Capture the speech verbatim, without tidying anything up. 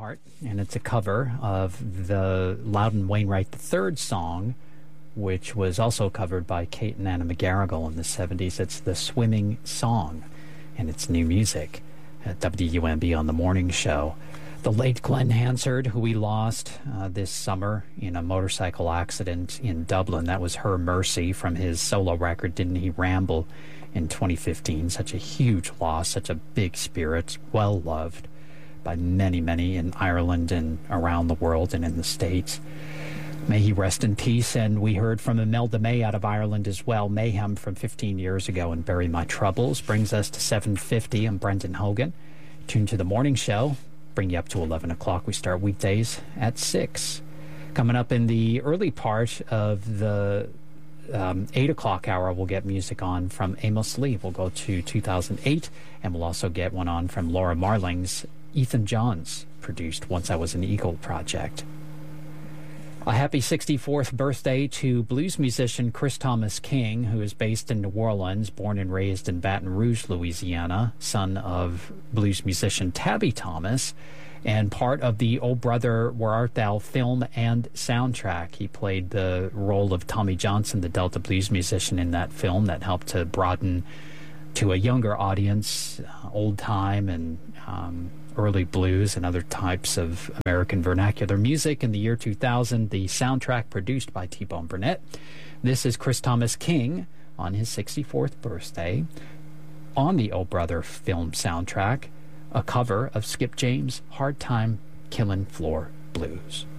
Heart, and it's a cover of the Loudon Wainwright the third song, which was also covered by Kate and Anna McGarrigle in the seventies. It's The Swimming Song, and it's new music at W U M B on the morning show. The late Glenn Hansard, who we lost uh, this summer in a motorcycle accident in Dublin. That was Her Mercy from his solo record, Didn't He Ramble, in twenty fifteen. Such a huge loss, such a big spirit, well-loved by many, many in Ireland and around the world and in the States. May he rest in peace. And we heard from Imelda May out of Ireland as well. Mayhem from fifteen years ago and Bury My Troubles brings us to seven fifty. I'm Brendan Hogan. Tune to the morning show. Bring you up to eleven o'clock. We start weekdays at six. Coming up in the early part of the um, eight o'clock hour, we'll get music on from Amos Lee. We'll go to two thousand eight, and we'll also get one on from Laura Marling's Ethan Johns produced Once I Was an Eagle project. A happy sixty-fourth birthday to blues musician Chris Thomas King, who is based in New Orleans, born and raised in Baton Rouge, Louisiana, son of blues musician Tabby Thomas, and part of the Oh Brother, Where Art Thou film and soundtrack. He played the role of Tommy Johnson, the Delta blues musician in that film that helped to broaden to a younger audience uh, old time and um, early blues and other types of American vernacular music. In the year two thousand, the soundtrack produced by T-Bone Burnett. This is Chris Thomas King on his sixty-fourth birthday on the Oh Brother film soundtrack, a cover of Skip James' Hard Time Killin' Floor Blues.